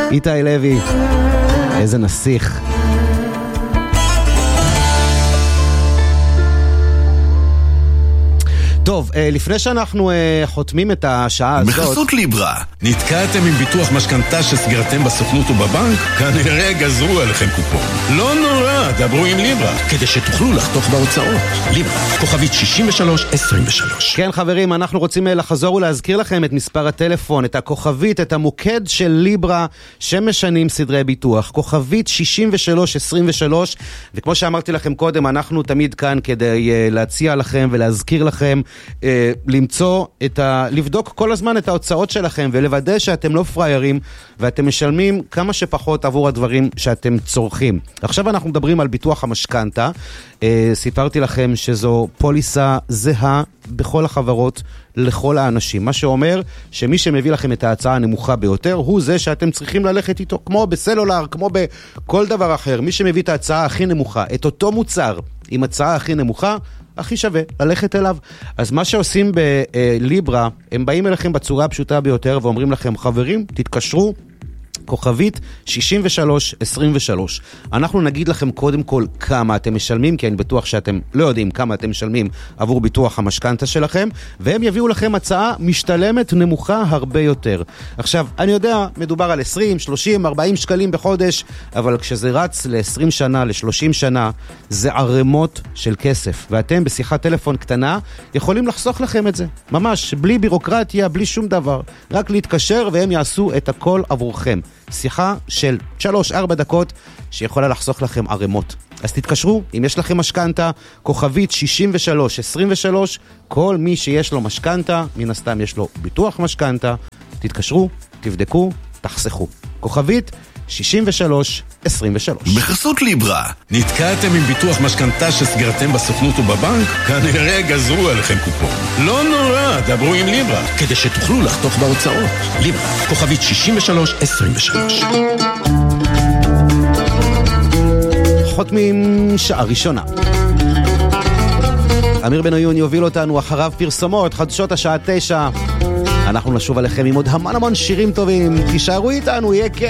איתי לוי, איזה נסיך. טוב, לפני שאנחנו חותמים את השעה הזאת... בחסות ליברה, נתקעתם עם ביטוח משכנתה שסגרתם בסוכנות ובבנק? כנראה גזרו עליכם קופון. לא נורא, דברו עם ליברה, כדי שתוכלו לחתוך בהוצאות. ליברה, כוכבית 6323. כן חברים, אנחנו רוצים לחזור ולהזכיר לכם את מספר הטלפון, את הכוכבית, את המוקד של ליברה שמשנים סדרי ביטוח. כוכבית 6323, וכמו שאמרתי לכם קודם, אנחנו תמיד כאן כדי להציע לכם ולהזכיר לכם למצוא לבדוק כל הזמן את ההוצאות שלכם ולוודא שאתם לא פריירים ואתם משלמים כמה שפחות עבור הדברים שאתם צורכים. עכשיו אנחנו מדברים על ביטוח המשכנתה. סיפרתי לכם שזו פוליסה זהה בכל החברות לכל האנשים, מה שאומר שמי שמביא לכם את ההצעה הנמוכה ביותר הוא זה שאתם צריכים ללכת איתו, כמו בסלולר, כמו בכל דבר אחר. מי שמביא את ההצעה הכי נמוכה, את אותו מוצר עם הצעה הכי נמוכה, הכי שווה ללכת אליו. אז מה שעושים בליברה, הם באים אליכם בצורה הפשוטה ביותר ואומרים לכם, חברים, תתקשרו, כוכבית 6323. אנחנו נגיד לכם קודם כל כמה אתם משלמים, כי אני בטוח שאתם לא יודעים כמה אתם משלמים עבור ביטוח המשכנתה שלכם, והם יביאו לכם הצעה משתלמת נמוכה הרבה יותר. עכשיו, אני יודע, מדובר על 20, 30, 40 שקלים בחודש, אבל כשזה רץ ל-20 שנה, ל-30 שנה, זה ערמות של כסף, ואתם בשיחת טלפון קטנה יכולים לחסוך לכם את זה. ממש, בלי בירוקרטיה, בלי שום דבר. רק להתקשר והם יעשו את הכל עבורכם. שיחה של 3-4 דקות שיכולה לחסוך לכם ערמות. אז תתקשרו, אם יש לכם משכנתה, כוכבית 6323, כל מי שיש לו משכנתה, מן הסתם יש לו ביטוח משכנתה, תתקשרו, תבדקו, תחסכו. כוכבית 6323. בחסות ליברה, נתקעתם עם ביטוח משכנתה שסגרתם בסוכנות ובבנק? כנראה גזרו עליכם קופון. לא נורא, דברו עם ליברה, כדי שתוכלו לחתוך בהוצאות. ליברה, כוכבית 6323. חותמים שעה ראשונה. אמיר בן עיון יוביל אותנו, אחריו פרסומות, חדשות השעה 9. אנחנו נשוב עליכם עם עוד המון שירים טובים. תישארו איתנו, יהיה כיף.